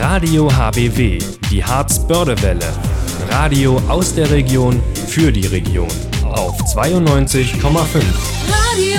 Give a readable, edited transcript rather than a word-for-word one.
Radio HBW, die Harz-Börde-Welle. Radio aus der Region für die Region auf 92,5. Radio